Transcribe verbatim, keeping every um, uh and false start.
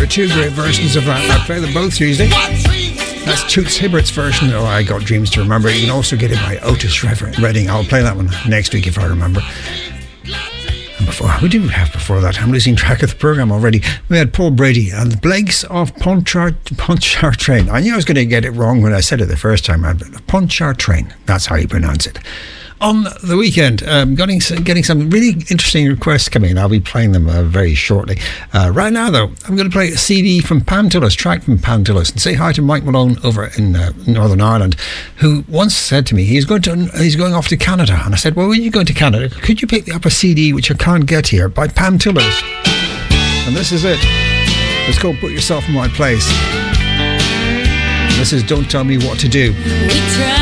two great versions of that. I play them both Tuesday. That's Toots Hibbert's version, or I Got Dreams to Remember. You can also get it by Otis Redding. I'll play that one next week if I remember. And before, we didn't have before that. I'm losing track of the programme already. We had Paul Brady and the Blakes of Pontchartrain. I knew I was going to get it wrong when I said it the first time. Pontchartrain. That's how you pronounce it. On the weekend, um, getting, getting some really interesting requests coming in. I'll be playing them uh, very shortly. Uh, right now, though, I'm going to play a C D from Pantulus, track from Pantulus, and say hi to Mike Malone over in uh, Northern Ireland, who once said to me he's going to he's going off to Canada. And I said, well, when you go to Canada, could you pick up a C D which I can't get here by Pantulus? And this is it. It's called Put Yourself in My Place. This is Don't Tell Me What to Do.